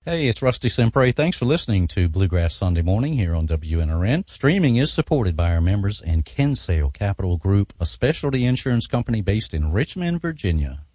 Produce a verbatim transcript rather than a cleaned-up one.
Hey, it's Rusty Sempre. Thanks for listening to Bluegrass Sunday Morning here on W N R N. Streaming is supported by our members and Kinsale Capital Group, a specialty insurance company based in Richmond, Virginia.